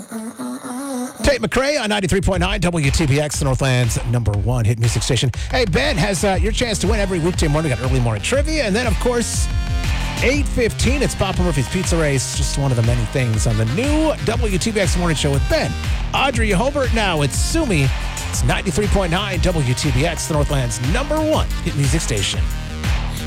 Tate McRae on 93.9 WTBX, the Northland's number one hit music station. Hey, Ben has your chance to win every weekday morning. We got early morning trivia. And then, of course, 8:15, it's Papa Murphy's Pizza Race. Just one of the many things on the new WTBX Morning Show with Ben. Audrey Hobart now. It's Sumi. It's 93.9 WTBX, the Northland's number one hit music station.